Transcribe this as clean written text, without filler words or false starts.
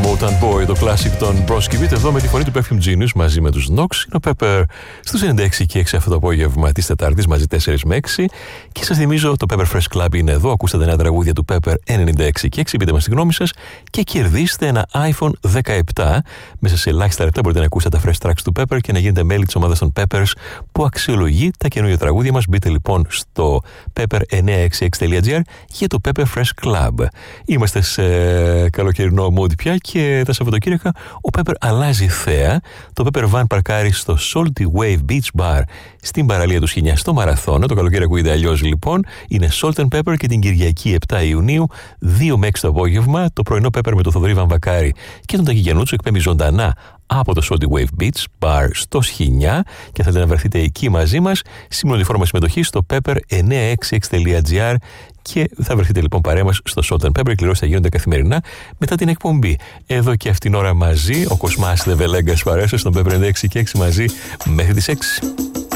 Motown Boy, το classic των Broski Beat, εδώ με τη φωνή του Perfume Genius μαζί με τους Nox. Είναι ο Pepper στους 96 και 6 αυτό το απόγευμα της Τετάρτης, μαζί 4 με 6. Και σας θυμίζω, το Pepper Fresh Club είναι εδώ. Ακούστε τα νέα τραγούδια του Pepper 96 και 6. Πείτε μας τη γνώμη σας και κερδίστε ένα iPhone 17. Μέσα σε ελάχιστα λεπτά μπορείτε να ακούσετε τα fresh tracks του Pepper και να γίνετε μέλη της ομάδας των Peppers που αξιολογεί τα καινούργια τραγούδια μας. Μπείτε λοιπόν στο pepper966.gr για το Pepper Fresh Club. Είμαστε σε καλοκαιρινό mood πια και τα Σαββατοκύριακα ο Pepper αλλάζει θέα. Το Pepper Van παρκάρει στο Salty Wave Beach Bar στην παραλία του Σχοινιά στο Μαραθώνα. Το καλοκαίρι ακούγεται αλλιώς λοιπόν. Είναι Salt and Pepper και την Κυριακή 7 Ιουνίου 2 με 6 το απόγευμα. Το πρωινό Pepper με το Θοδωρή Βαμβακάρη και τον Τάκη Γιαννούτσο εκπέμπει ζωντανά από το Salty Wave Beach Bar στο Σχοινιά και θέλετε να βρεθείτε εκεί μαζί μας. Σημειώνει φόρμα συμμετοχή στο pepper966.gr και θα βρεθείτε λοιπόν παρέα μας στο Salt and Pepper. Οι κληρώσεις θα γίνονται καθημερινά μετά την εκπομπή. Εδώ και αυτήν την ώρα μαζί ο Κοσμάς Δεβελέγκας παρέσα στον Pepper 96 και 6 μαζί μέχρι τις 6.